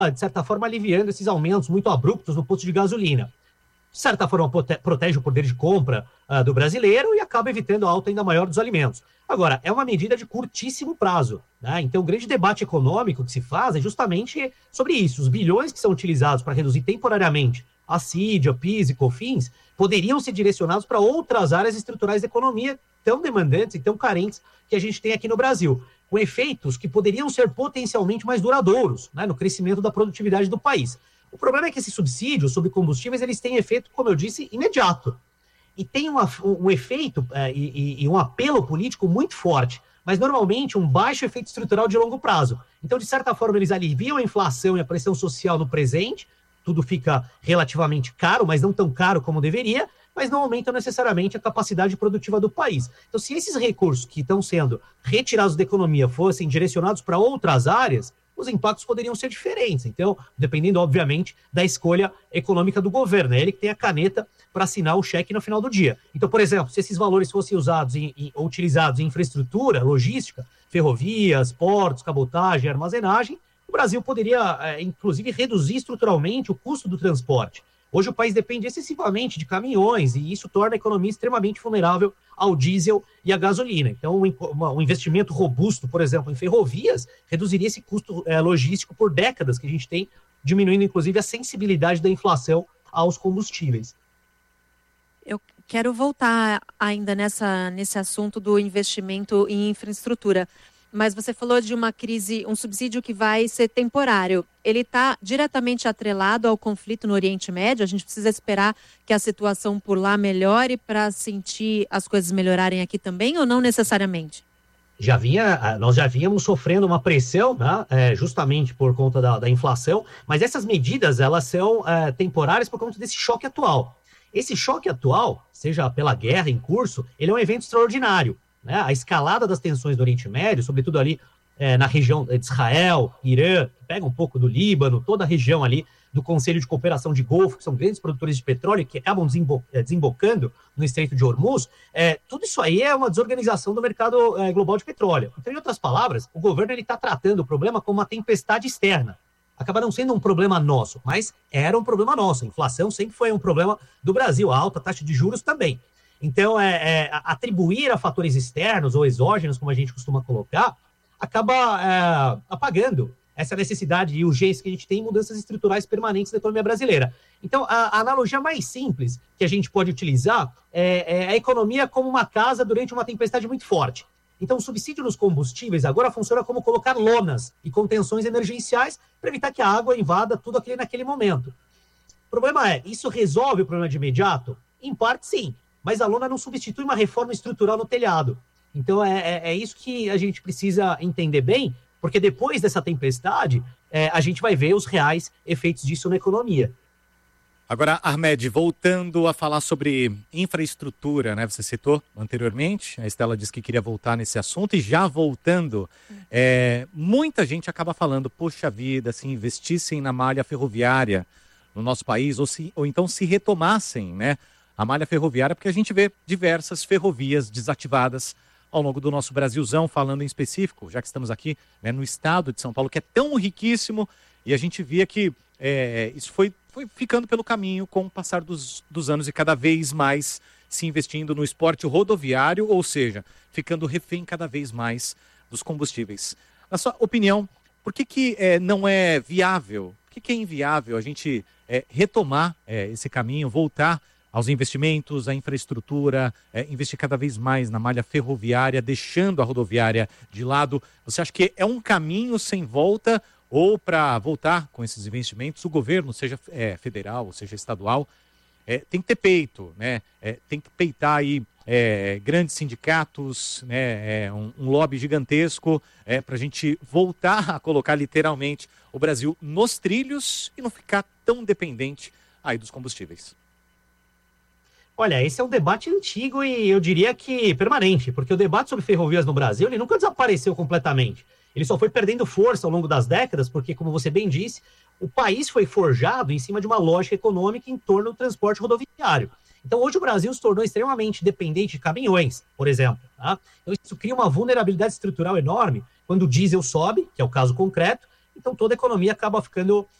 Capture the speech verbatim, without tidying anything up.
de certa forma, aliviando esses aumentos muito abruptos no posto de gasolina. De certa forma, prote- protege o poder de compra uh, do brasileiro e acaba evitando a alta ainda maior dos alimentos. Agora, é uma medida de curtíssimo prazo, né? Então, o grande debate econômico que se faz é justamente sobre isso. Os bilhões que são utilizados para reduzir temporariamente a CID, a PIS e COFINS poderiam ser direcionados para outras áreas estruturais da economia tão demandantes e tão carentes que a gente tem aqui no Brasil, com efeitos que poderiam ser potencialmente mais duradouros, né, no crescimento da produtividade do país. O problema é que esses subsídios sobre combustíveis, eles têm efeito, como eu disse, imediato. E tem uma, um, um efeito é, e, e um apelo político muito forte, mas normalmente um baixo efeito estrutural de longo prazo. Então, de certa forma, eles aliviam a inflação e a pressão social no presente, tudo fica relativamente caro, mas não tão caro como deveria, mas não aumentam necessariamente a capacidade produtiva do país. Então, se esses recursos que estão sendo retirados da economia fossem direcionados para outras áreas, os impactos poderiam ser diferentes. Então, dependendo, obviamente, da escolha econômica do governo. É ele que tem a caneta para assinar o cheque no final do dia. Então, por exemplo, se esses valores fossem usados em, em, ou utilizados em infraestrutura, logística, ferrovias, portos, cabotagem, armazenagem, o Brasil poderia, é, inclusive, reduzir estruturalmente o custo do transporte. Hoje o país depende excessivamente de caminhões e isso torna a economia extremamente vulnerável ao diesel e à gasolina. Então, um, um investimento robusto, por exemplo, em ferrovias, reduziria esse custo é, logístico por décadas que a gente tem, diminuindo, inclusive, a sensibilidade da inflação aos combustíveis. Eu quero voltar ainda nessa, nesse assunto do investimento em infraestrutura. Mas você falou de uma crise, um subsídio que vai ser temporário. Ele está diretamente atrelado ao conflito no Oriente Médio? A gente precisa esperar que a situação por lá melhore para sentir as coisas melhorarem aqui também ou não necessariamente? Já vinha, nós já vínhamos sofrendo uma pressão, né, é, justamente por conta da, da inflação, mas essas medidas elas são é, temporárias por conta desse choque atual. Esse choque atual, seja pela guerra em curso, ele é um evento extraordinário. Né? A escalada das tensões do Oriente Médio, sobretudo ali é, na região de Israel, Irã, pega um pouco do Líbano, toda a região ali do Conselho de Cooperação de Golfo, que são grandes produtores de petróleo que acabam desembo- desembocando no Estreito de Hormuz, é, tudo isso aí é uma desorganização do mercado é, global de petróleo. Então, em outras palavras, o governo está tratando o problema como uma tempestade externa. Acaba não sendo um problema nosso, mas era um problema nosso. A inflação sempre foi um problema do Brasil, a alta taxa de juros também. Então, é, é, atribuir a fatores externos ou exógenos, como a gente costuma colocar, acaba é, apagando essa necessidade e urgência que a gente tem em mudanças estruturais permanentes da economia brasileira. Então, a, a analogia mais simples que a gente pode utilizar é, é a economia como uma casa durante uma tempestade muito forte. Então, o subsídio nos combustíveis agora funciona como colocar lonas e contenções emergenciais para evitar que a água invada tudo aquilo naquele momento. O problema é, isso resolve o problema de imediato? Em parte, sim. Mas a lona não substitui uma reforma estrutural no telhado. Então, é, é, é isso que a gente precisa entender bem, porque depois dessa tempestade, é, a gente vai ver os reais efeitos disso na economia. Agora, Ahmed, voltando a falar sobre infraestrutura, né? Você citou anteriormente, a Estela disse que queria voltar nesse assunto, e já voltando, é, muita gente acaba falando, poxa vida, se investissem na malha ferroviária no nosso país, ou, se, ou então se retomassem, né, a malha ferroviária, porque a gente vê diversas ferrovias desativadas ao longo do nosso Brasilzão, falando em específico, já que estamos aqui, né, no estado de São Paulo, que é tão riquíssimo, e a gente via que é, isso foi, foi ficando pelo caminho com o passar dos, dos anos e cada vez mais se investindo no esporte rodoviário, ou seja, ficando refém cada vez mais dos combustíveis. Na sua opinião, por que, que é, não é viável, por que, que é inviável a gente é, retomar é, esse caminho, voltar aos investimentos, à infraestrutura, é, investir cada vez mais na malha ferroviária, deixando a rodoviária de lado? Você acha que é um caminho sem volta, ou para voltar com esses investimentos, o governo, seja é, federal, ou seja estadual, é, tem que ter peito, né? É, tem que peitar aí é, grandes sindicatos, né? É, um, um lobby gigantesco, é, para a gente voltar a colocar literalmente o Brasil nos trilhos e não ficar tão dependente aí dos combustíveis? Olha, esse é um debate antigo e eu diria que permanente, porque o debate sobre ferrovias no Brasil, ele nunca desapareceu completamente. Ele só foi perdendo força ao longo das décadas, porque, como você bem disse, o país foi forjado em cima de uma lógica econômica em torno do transporte rodoviário. Então, hoje o Brasil se tornou extremamente dependente de caminhões, por exemplo. Tá? Então, isso cria uma vulnerabilidade estrutural enorme quando o diesel sobe, que é o caso concreto, então toda a economia acaba ficando